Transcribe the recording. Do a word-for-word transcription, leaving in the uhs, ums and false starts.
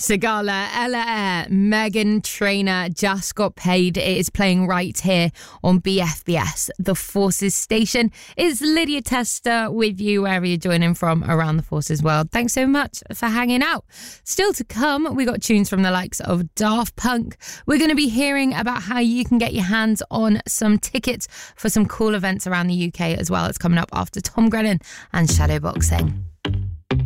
Sigala, Ella Eyre, Meghan Trainor just got paid. It is playing right here on B F B S, the Forces station. It's Lydia Tester with you wherever you're joining from around the Forces world. Thanks so much for hanging out. Still to come, we got tunes from the likes of Daft Punk. We're going to be hearing about how you can get your hands on some tickets for some cool events around the U K as well. It's coming up after Tom Grennan and Shadowboxing.